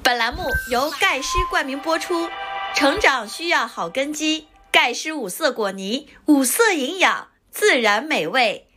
本栏目由钙师冠名播出，成长需要好根基，钙师五色果泥，五色营养，自然美味。